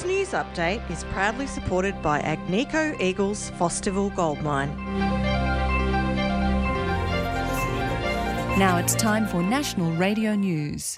news update is proudly supported by Agnico Eagle's Fosterville Gold Mine. Now it's time for National Radio News.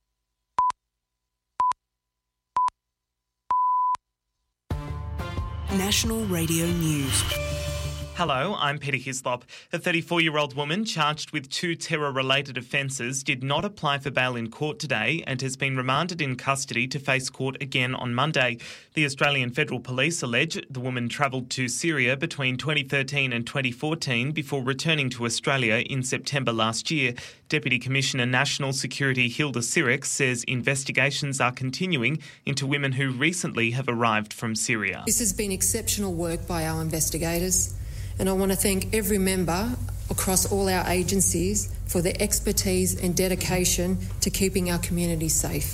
National Radio News. Hello, I'm Peter Hislop. A 34-year-old woman charged with 2 terror-related offences did not apply for bail in court today and has been remanded in custody to face court again on Monday. The Australian Federal Police allege the woman travelled to Syria between 2013 and 2014 before returning to Australia in September last year. Deputy Commissioner National Security Hilda Sirek says investigations are continuing into women who recently have arrived from Syria. This has been exceptional work by our investigators, and I want to thank every member across all our agencies for their expertise and dedication to keeping our community safe.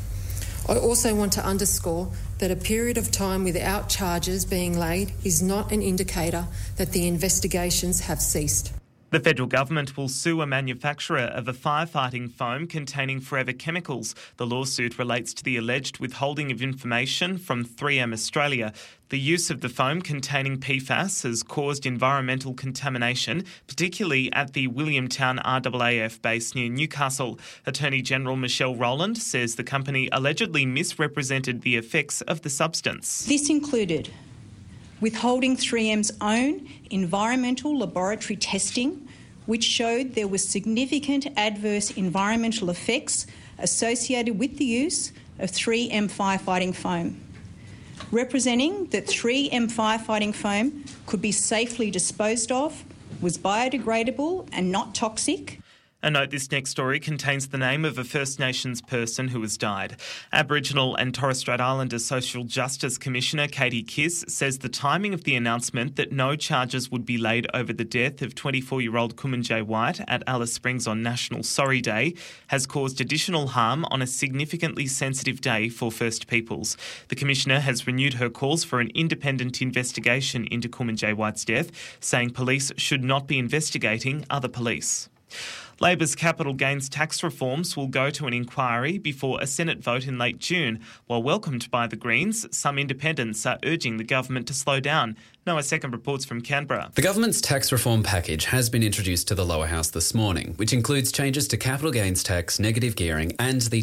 I also want to underscore that a period of time without charges being laid is not an indicator that the investigations have ceased. The federal government will sue a manufacturer of a firefighting foam containing forever chemicals. The lawsuit relates to the alleged withholding of information from 3M Australia. The use of the foam containing PFAS has caused environmental contamination, particularly at the Williamtown RAAF base near Newcastle. Attorney General Michelle Rowland says the company allegedly misrepresented the effects of the substance. This included withholding 3M's own environmental laboratory testing, which showed there were significant adverse environmental effects associated with the use of 3M firefighting foam, representing that 3M firefighting foam could be safely disposed of, was biodegradable and not toxic. A note, this next story contains the name of a First Nations person who has died. Aboriginal and Torres Strait Islander Social Justice Commissioner Katie Kiss says the timing of the announcement that no charges would be laid over the death of 24-year-old Kumanjayi White at Alice Springs on National Sorry Day has caused additional harm on a significantly sensitive day for First Peoples. The Commissioner has renewed her calls for an independent investigation into Kumanjayi White's death, saying police should not be investigating other police. Labor's capital gains tax reforms will go to an inquiry before a Senate vote in late June. While welcomed by the Greens, some independents are urging the government to slow down. Noah Second reports from Canberra. The government's tax reform package has been introduced to the lower house this morning, which includes changes to capital gains tax, negative gearing and the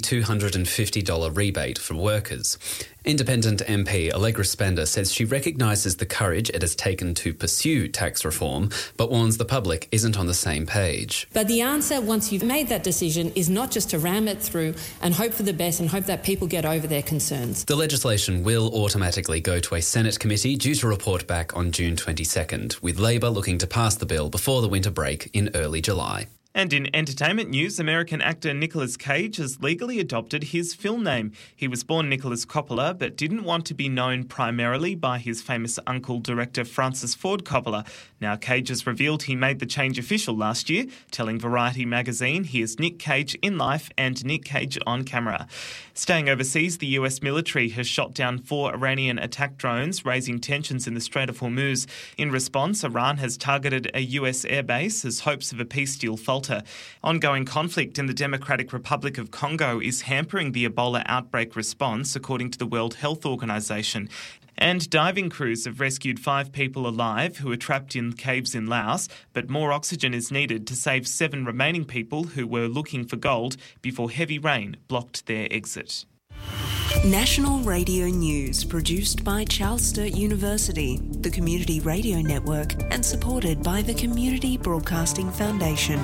$250 rebate for workers. Independent MP Allegra Spender says she recognises the courage it has taken to pursue tax reform, but warns the public isn't on the same page. But the answer, once you've made that decision, is not just to ram it through and hope for the best and hope that people get over their concerns. The legislation will automatically go to a Senate committee due to report back on June 22nd, with Labor looking to pass the bill before the winter break in early July. And in entertainment news, American actor Nicolas Cage has legally adopted his film name. He was born Nicholas Coppola, but didn't want to be known primarily by his famous uncle, director Francis Ford Coppola. Now, Cage has revealed he made the change official last year, telling Variety magazine he is Nick Cage in life and Nick Cage on camera. Staying overseas, the US military has shot down 4 Iranian attack drones, raising tensions in the Strait of Hormuz. In response, Iran has targeted a US airbase as hopes of a peace deal falter. Ongoing conflict in the Democratic Republic of Congo is hampering the Ebola outbreak response, according to the World Health Organization. And diving crews have rescued 5 people alive who were trapped in caves in Laos, but more oxygen is needed to save 7 remaining people who were looking for gold before heavy rain blocked their exit. National Radio News, produced by Charles Sturt University, the Community Radio Network, and supported by the Community Broadcasting Foundation.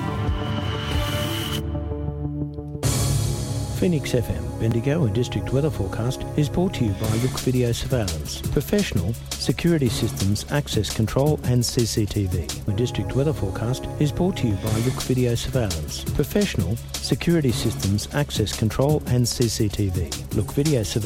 Phoenix FM, Bendigo and District Weather Forecast is brought to you by Look Video Surveillance. Professional security systems, access control and CCTV. The District Weather Forecast is brought to you by Look Video Surveillance. Professional security systems, access control and CCTV. Look Video Surveillance.